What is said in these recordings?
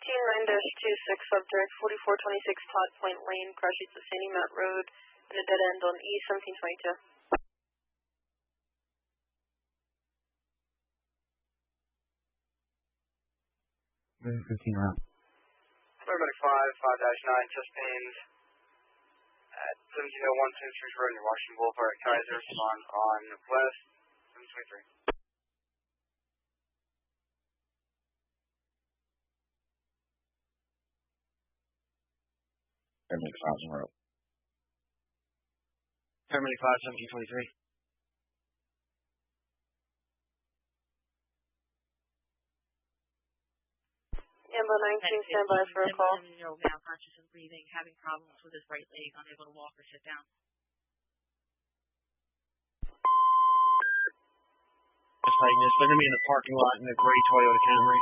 9-26, subject 4426 Todd Point Lane, crashes to Sandy Mount Road and a dead end on E1722. 15 route. Paramedic 5-9, sustained at 1701 St. Street Road near Washington Boulevard at Kaiser, respond on West 723. Paramedic 5 en route. Paramedic 5-1723. Ambo 19, stand by for a call. Malconscious and breathing, having problems with his right leg, unable to walk or sit down. Cygnus, they're going to be in the parking lot in the gray Toyota Camry.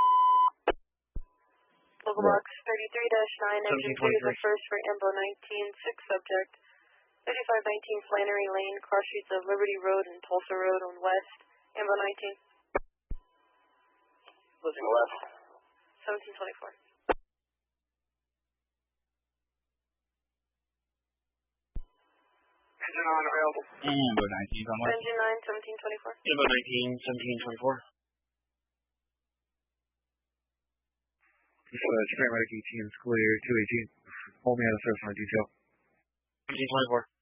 Local box 33-9, engine 3 is the first for Ambo 19, 6 subject. 3519 Flannery Lane, cross streets of Liberty Road and Tulsa Road on West. Ambo 19. Losing left. 1724. Engine on available. Ambo 19 on left. Engine 9, 1724. Ambo 19, 1724. Paramedic 18 is clear. 218. Hold me out of service on detail. 1724.